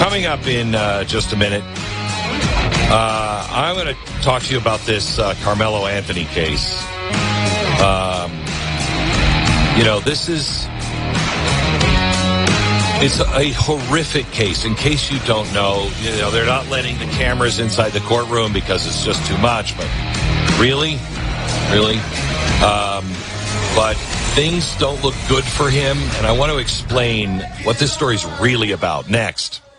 Coming up in just a minute, I'm going to talk to you about this Carmelo Anthony case. It's a horrific case. In case you don't know, they're not letting the cameras inside the courtroom because it's just too much. But really? But things don't look good for him, and I want to explain what this story's really about next.